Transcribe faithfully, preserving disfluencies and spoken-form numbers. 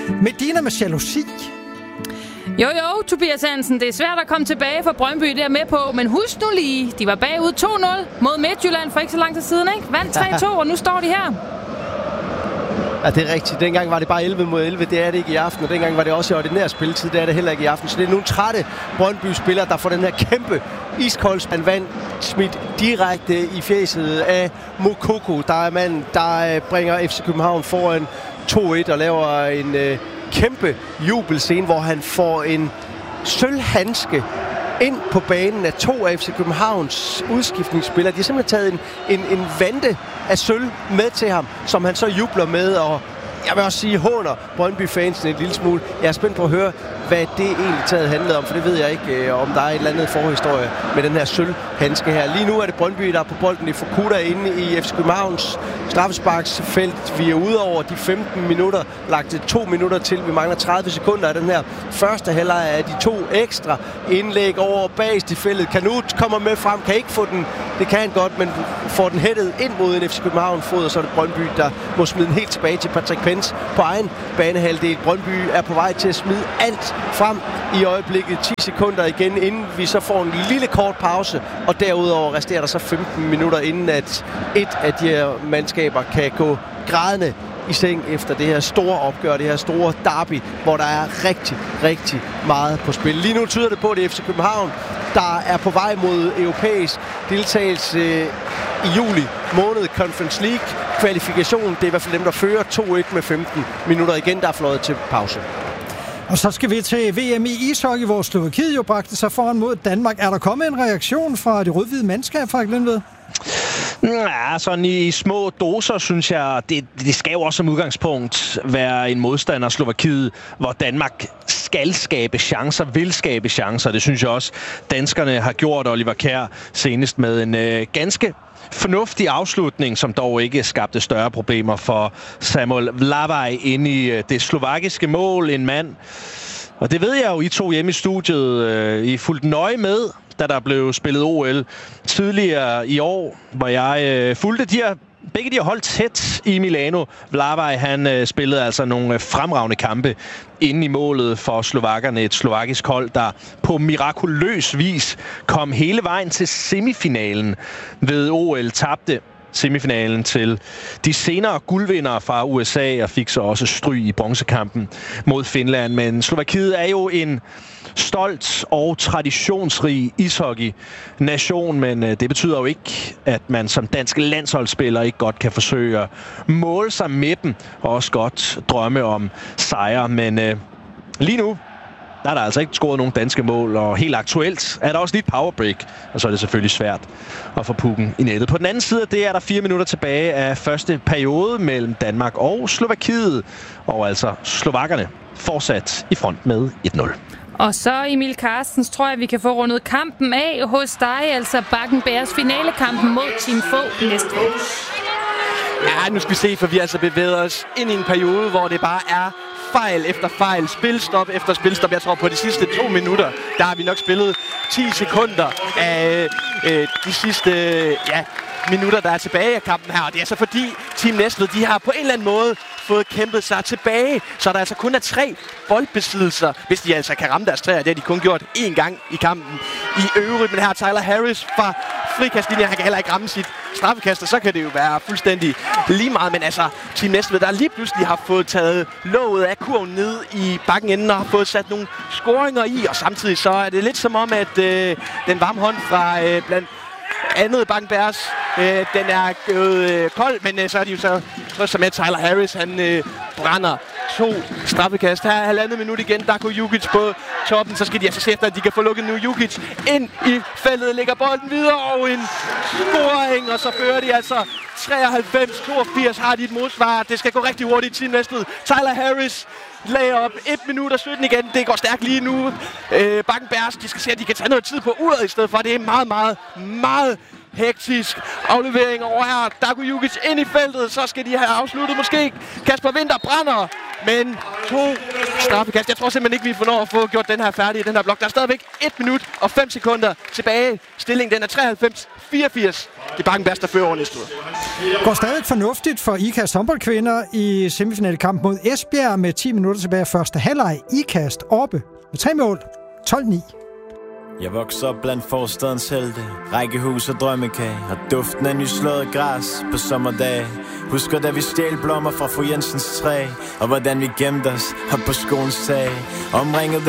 Medina med jalousi. Jo, jo, Tobias Hansen, det er svært at komme tilbage fra Brøndby, det er med på, men husk nu lige, de var bagud to nul mod Midtjylland for ikke så lang tid siden, ikke? Vandt tre to, og nu står de her. Ja, det er rigtigt. Dengang var det bare elleve mod elleve, det er det ikke i aften, og dengang var det også i ordinær spilletid, det er det heller ikke i aften. Så det er nogle trætte Brøndby-spillere, der får den her kæmpe iskoldsmand vand smidt direkte i fjeset af Moukoko. Der er mand, der bringer F C København foran to et og laver en øh, kæmpe jubelscene, hvor han får en sølvhandske ind på banen af to af F C Københavns udskiftningsspillere. De har simpelthen taget en, en, en vante af sølv med til ham, som han så jubler med, og jeg vil også sige, håner Brøndby-fansen en lille smule. Jeg er spændt på at høre, hvad det egentlig taget handlede om, for det ved jeg ikke, om der er et eller andet forhistorie med den her sølvhandske her. Lige nu er det Brøndby, der er på bolden i Fukuda inde i F C Københavns straffesparksfelt. Vi er ude over de femten minutter, lagt det to minutter til. Vi mangler tredive sekunder af den her første halvleg af de to ekstra indlæg over bagest i feltet. Kanut kommer med frem, kan ikke få den, det kan han godt, men får den hættet ind mod en F C København-fod, og så er det Brøndby, der må smide den helt tilbage til Patrick Pence på egen banehalvdel. Brøndby er på vej til at smide alt frem i øjeblikket. ti sekunder igen, inden vi så får en lille kort pause, og derudover resterer der så femten minutter, inden at et af de her mandskaber kan gå grædende i seng efter det her store opgør, det her store derby, hvor der er rigtig, rigtig meget på spil. Lige nu tyder det på, at det er F C København, der er på vej mod europæisk deltagelse i juli måned, Conference League kvalifikation. Det er i hvert fald dem, der fører to et med femten minutter igen, der er fløjet til pause. Og så skal vi til V M i ishockey, hvor Slovakiet jo bragte sig foran mod Danmark. Er der kommet en reaktion fra det rød-hvide mandskab, Frank Lindved? Ja, sådan i små doser, synes jeg, det, det skal jo også som udgangspunkt være en modstander, Slovakiet, hvor Danmark skal skabe chancer, vil skabe chancer. Det synes jeg også, danskerne har gjort. Oliver Kjær senest med en øh, ganske fornuftig afslutning, som dog ikke skabte større problemer for Samuel Vlavaj inde i øh, det slovakiske mål. En mand, og det ved jeg jo, I to hjemme i studiet, øh, I fulgte nøje med, da der blev spillet O L tidligere i år, hvor jeg øh, fulgte de her, begge de har holdt tæt i Milano. Vlavaj, han øh, spillede altså nogle øh, fremragende kampe inde i målet for slovakkerne. Et slovakisk hold, der på mirakuløs vis kom hele vejen til semifinalen ved O L, tabte semifinalen til de senere guldvindere fra U S A og fik så også stryg i bronzekampen mod Finland. Men Slovakiet er jo en stolt og traditionsrig ishockey-nation, men det betyder jo ikke, at man som dansk landsholdsspiller ikke godt kan forsøge at måle sig med dem og også godt drømme om sejre. Men øh, lige nu, der er der altså ikke scoret nogen danske mål, og helt aktuelt er der også lidt powerbreak, og så er det selvfølgelig svært at få pucken i nettet. På den anden side, det er der fire minutter tilbage af første periode mellem Danmark og Slovakiet, og altså slovakkerne fortsat i front med et nul. Og så, Emil Carstens, tror jeg, vi kan få rundet kampen af hos dig, altså Bakken Bears finalekampen mod Team Fogh Næstved. Ja, nu skal vi se, for vi altså bevæger os ind i en periode, hvor det bare er fejl efter fejl, spilstop efter spilstop. Jeg tror, på de sidste to minutter, der har vi nok spillet ti sekunder af øh, de sidste ja, minutter, der er tilbage af kampen her. Og det er så fordi Team Næstved, de har på en eller anden måde fået kæmpet sig tilbage, så der altså kun er tre boldbesiddelser, hvis de altså kan ramme deres træer. Det har de kun gjort én gang i kampen i øvrigt. Men her Tyler Harris fra frikastlinjen, han kan heller ikke ramme sit straffekast, og så kan det jo være fuldstændig lige meget. Men altså, Team Næstved, der lige pludselig har fået taget låget af kurven ned i bakken enden og har fået sat nogle scoringer i, og samtidig så er det lidt som om, at øh, den varme hånd fra øh, blandt andet Bakken Bears, øh, den er gået øh, kold, men øh, så er de jo så trøster med, Tyler Harris, han øh, brænder to straffekast. Her er halvandet minut igen, Darko Jukic på toppen, så skal de altså se efter, at de kan få lukket nu Jukic ind i feltet, lægger bolden videre og en scoring, og så fører de altså treoghalvfems toogfirs, har de et modsvar. Det skal gå rigtig hurtigt til næstet. Tyler Harris lagde op et minut og sytten igen. Det går stærkt lige nu. Øh, Bakken Bears, de skal se, at de kan tage noget tid på uret i stedet for. Det er meget, meget, meget hektisk aflevering over her. Darko Jukic ind i feltet, så skal de have afsluttet måske. Kasper Winther brænder Men to straffekast. Jeg tror simpelthen ikke, vi får når at få gjort den her færdig i den her blok. Der er stadigvæk et minut og fem sekunder tilbage. Stillingen den er treoghalvfems fireogfirs. Det er Bankenbergs, der fører over næste ud. Går stadig fornuftigt for IKAST håndboldkvinder i semifinalekamp mod Esbjerg med ti minutter tilbage første halvleg. IKAST Orbe med tre mål. tolv ni. Jeg vokser op blandt forstadens helte, rækkehus og drømmekage, og duften af nyslået græs på sommerdage. Husker da vi stjal blommer fra fru Jensens træ, og hvordan vi gemte os op på skolens tag. Omringet